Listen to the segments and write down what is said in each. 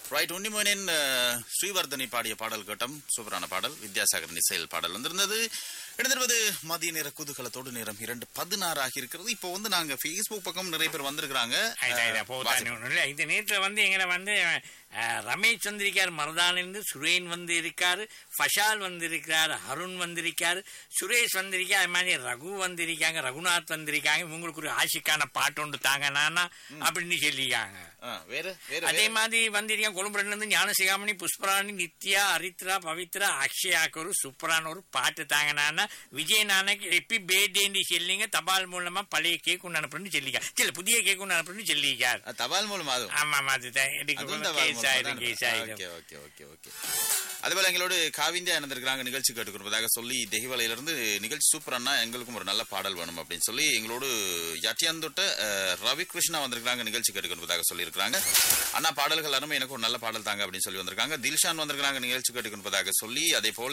Right உன்னிமோனின் ஸ்ரீவர்தனி பாடிய பாடல் கேட்டம். சூப்பரான பாடல். வித்யாசாகர் இசையில் பாடல் வந்திருந்தது. இடந்திருப்பது மதிய நேர குதூகலத்தோடு நேரம் 2:16 ஆகி இருக்கிறது. இப்போ நாங்க Facebook பக்கம் நிறைய பேர் வந்திருக்கிறாங்க. இந்த நேரத்துல எங்களை ரமேஷ் வந்திருக்காரு, மருதானிலிருந்து சுரேன் வந்து இருக்காரு, ஃபஷால் வந்திருக்கிறாரு, அருண் வந்திருக்காரு, சுரேஷ் வந்திருக்காரு, அது மாதிரி ரகு வந்திருக்காங்க, ரகுநாத் வந்திருக்காங்க. உங்களுக்கு ஒரு ஆஷிக்கான பாட்டு ஒன்று தாங்க நானா அப்படின்னு சொல்லிக்காங்க. அதே மாதிரி வந்திருக்காங்க கொழும்புல இருந்து ஞானசிகாமணி, புஷ்பராணி, நித்யா, அரித்ரா, பவித்ரா, அக்ஷயாக்கு ஒரு சூப்பரான ஒரு பாட்டு தாங்க நானா. விஜய் நானக்கு எப்பி பேட்டேன்னு சொல்லிங்க, தபால் மூலமா பழைய கேக் ஒன்று அனுப்புறேன்னு சொல்லிக்கா, இல்ல புதிய கேக் ஒன்று அனுப்புறேன்னு சொல்லிக்கார். தபால் மூலமா? ஆமா, அதுதான். அதுபோல எங்களோடு காவிந்தியா இணைந்திருக்கிறாங்க. நிகழ்ச்சி கேட்டுக்கொள்வதாக சொல்லி தெஹிவலையிலிருந்து நிகழ்ச்சி சூப்பரானா, எங்களுக்கும் ஒரு நல்ல பாடல் வேணும் அப்படின்னு சொல்லி எங்களோடு யட்டியாந்தோட்ட ரவி கிருஷ்ணா வந்திருக்காங்க. நிகழ்ச்சி கேட்டுக்கொள்வதாக சொல்லி இருக்கிறாங்க. அண்ணா பாடல்கள் அருமை, எனக்கு ஒரு நல்ல பாடல் தாங்க அப்படின்னு சொல்லி வந்திருக்காங்க. தில்ஷான் வந்திருக்காங்க நிகழ்ச்சி கேட்டுக்கொள்வதாக சொல்லி. அதே போல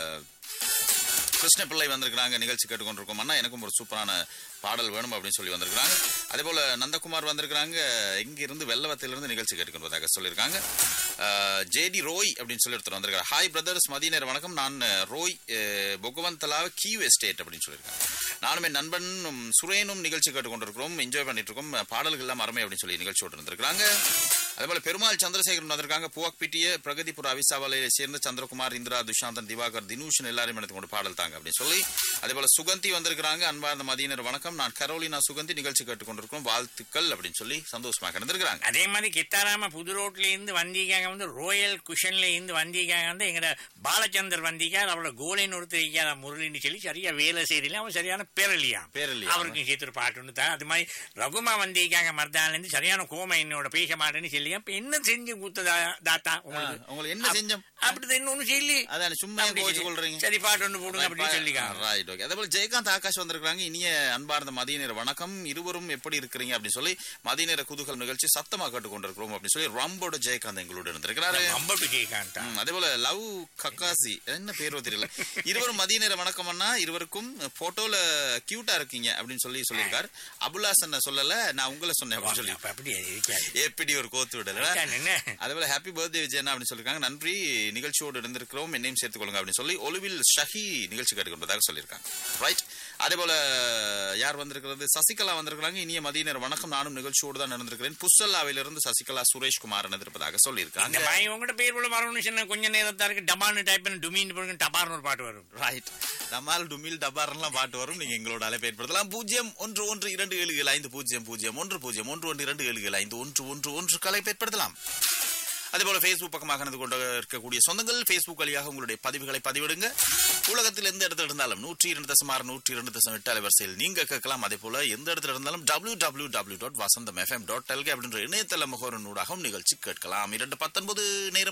கிருஷ்ண பிள்ளை வந்திருக்கிறாங்க. நிகழ்ச்சி கேட்டுக்கொண்டிருக்கோம் அண்ணா, எனக்கும் ஒரு சூப்பரான பாடல் வேணும் அப்படின்னு சொல்லி வந்திருக்காங்க. அதே போல நந்தகுமார் வந்திருக்கிறாங்க. இங்கிருந்து வெள்ளவத்திலிருந்து நிகழ்ச்சி கேட்டுக்கொள்வதாக சொல்லியிருக்காங்க. ஜேடி ரோய் அப்படின்னு சொல்லி ஒருத்தர் வந்திருக்காரு. ஹாய் பிரதர்ஸ், மதிய நேர வணக்கம். நான் ரோய் பொகவந்தலா கீவ் எஸ்டேட் அப்படின்னு சொல்லியிருக்காங்க. நானும் என் நண்பன் சுரேனும் நிகழ்ச்சி கேட்டுக்கொண்டிருக்கிறோம், என்ஜாய் பண்ணிட்டு இருக்கோம். பாடல்கள் எல்லாம் அருமை அப்படின்னு சொல்லி நிகழ்ச்சியோடு இருந்திருக்காங்க. அதேபோல பெருமாள் சந்திரசேகரன் வந்திருக்காங்க. புவாக் பிட்டிய பிரகதிபுர அவிசாவலையை சேர்ந்த சந்திரகுமார், இந்திரா, துஷாந்தன், திவாகர், தினூஷன் எல்லாரும் எனக்கு கொண்டு பாடல் தாங்க அப்படின்னு சொல்லி. அதே போல சுகந்தி வந்திருக்கிறாங்க. அன்பார்ந்த மதியினர் வணக்கம், நான் கரோலினா சுகந்தி, நிகழ்ச்சி கேட்டுக்கொண்டிருக்கிறோம், வாழ்த்துக்கள் அப்படின்னு சொல்லி சந்தோஷமாக இருந்திருக்கிறாங்க. அதே மாதிரி கித்தாராம புது ரோட்ல இருந்து வந்திருக்காங்க, ரோயல் குஷன்ல இருந்து வந்திருக்காங்க. எங்க பாலச்சந்தர் வந்திருக்கார், அவரோட கோலின் ஒருத்தர் முரளின்னு சொல்லி சரியா வேலை செய்யல, அவன் சரியான பேரலியா அவருக்கு சேர்த்து பாட்டு ஒன்று தான். அது மாதிரி ரகுமா வந்திருக்காங்க மர்தான்ல இருந்து, சரியான கோம என்னோட பேச மாட்டேன்னு சொல்லி. என்ன செஞ்சு கொடுத்ததா தாத்தா உங்களுக்கு, என்ன செஞ்சோம் அப்படிதான் இன்னொன்னு சொல்லி சும்மா சொல்றீங்க, சரி பாட்டு ஒன்று போடுங்க அப்படின்னு சொல்லிக்காங்க. அதே போல ஜெயகாந்த் ஆகாஷ் வந்திருக்காங்க. இனிய அன்பார்ந்த மதிய நேர வணக்கம், இருவரும் எப்படி இருக்கிறீங்க அப்படின்னு சொல்லி மதிய நேர குதூகல் நிகழ்ச்சி சத்தமா கேட்டுக்கொண்டிருக்கிறோம் அப்படின்னு சொல்லி ரம்போட ஜெயகாந்த் எங்களோட இருந்திருக்கிறாரு. அதே போல லவ் கக்காசி, என்ன பேரோ தெரியல, இருவரும் மதிய நேர வணக்கம் அண்ணா, இருவருக்கும் போட்டோல கியூட்டா இருக்கீங்க அப்படின்னு சொல்லி சொல்லியிருக்காரு. அபுல்லாசன் சொல்லல, நான் உங்களை சொன்னேன் அப்படின்னு சொல்லி எப்படி ஒரு கோத்து விடல. அதே போல ஹாப்பி பர்த்டே விஜயனா அப்படின்னு சொல்லிருக்காங்க. நன்றி, நிகழ்ச்சியோடு இருந்திருக்கிறோம், என்னையும் சேர்த்துக் கொள்ளுங்க அப்படின்னு சொல்லி ஒலுவில் ஷஹி நிகழ்ச்சி கேட்டுக்கொண்டதாக சொல்லியிருக்காங்க. ரைட். அதே போல யார் வந்திருக்கிறது, சசிகலா வந்திருக்கிறாங்க. இனிய மதிய நேர வணக்கம், நானும் நிகழ்ச்சியோடு தான் நடந்திருக்கிறேன். புஸ்ஸல்லாவிலிருந்து சசிகலா சுரேஷ்குமார் இருப்பதாக சொல்லியிருக்காங்க. உங்களோட பேர் போல வரணும், கொஞ்ச நேரம் தான் இருக்கு, டபான்னு டைப் பண்ணி டுமீன் டபார்னு ஒரு பாட்டு வரும். ரைட், டமால் டுமில் டபார்லாம் பாட்டு வரும். நீங்க எங்களோட அழைப்பு ஏற்படுத்தலாம். 011270000112277112 கலைப்பு ஏற்படுத்தலாம். அதேபோல Facebook பக்கமாக நடந்து கொண்டு இருக்கக்கூடிய சொந்தங்கள் Facebook வழியாக உங்களுடைய பதிவுகளை பதிவிடுங்க. உலகத்தில் எந்த இடத்துல இருந்தாலும் 102.6 102.8 அலைவரிசையில் நீங்க கேட்கலாம். அதே போல எந்த இடத்துல இருந்தாலும் www.vasantham.fm.lk அப்படின்ற இணையதள முகவரின் ஊடாகவும் நிகழ்ச்சி கேட்கலாம். 2:19 நேரம்.